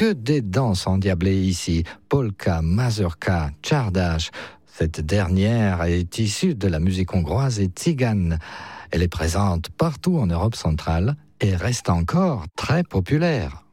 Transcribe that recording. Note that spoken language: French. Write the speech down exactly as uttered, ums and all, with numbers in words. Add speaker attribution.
Speaker 1: que des danses endiablées ici. Polka, mazurka, czardash. Cette dernière est issue de la musique hongroise et tzigane. Elle est présente partout en Europe centrale et reste encore très populaire.